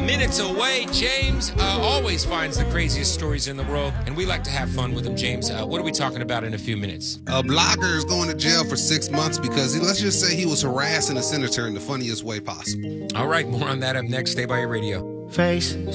minutes away. James always finds the craziest stories in the world, and we like to have fun with him. James, what are we talking about in a few minutes? A blogger is going to jail for 6 months because let's just say he was harassing a senator in the funniest way possible. All right, more on that up next. Stay by your radio. Face